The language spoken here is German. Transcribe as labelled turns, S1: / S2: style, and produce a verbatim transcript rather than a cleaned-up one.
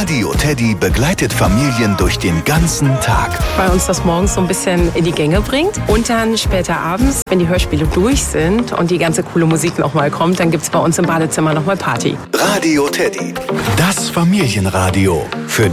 S1: Radio Teddy begleitet Familien durch den ganzen Tag.
S2: Weil uns das morgens so ein bisschen in die Gänge bringt. Und dann später abends, wenn die Hörspiele durch sind und die ganze coole Musik nochmal kommt, dann gibt's bei uns im Badezimmer nochmal Party.
S1: Radio Teddy, das Familienradio für